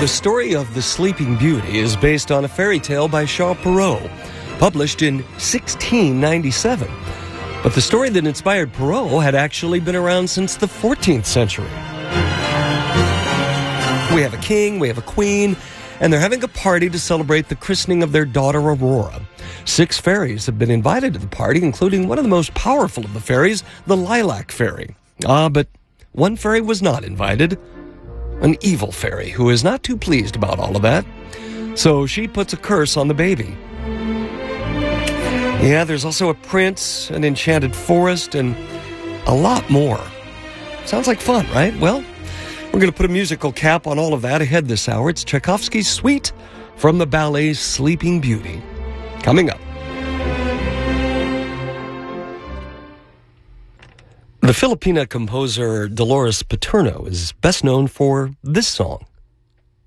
The story of the Sleeping Beauty is based on a fairy tale by Charles Perrault, published in 1697. But the story that inspired Perrault had actually been around since the 14th century. We have a king, we have a queen, and they're having a party to celebrate the christening of their daughter Aurora. 6 fairies have been invited to the party, including one of the most powerful of the fairies, the Lilac Fairy. But one fairy was not invited. An evil fairy who is not too pleased about all of that. So she puts a curse on the baby. Yeah, there's also a prince, an enchanted forest, and a lot more. Sounds like fun, right? Well, we're going to put a musical cap on all of that ahead this hour. It's Tchaikovsky's Suite from the ballet Sleeping Beauty. Coming up. The Filipina composer Dolores Paterno is best known for this song.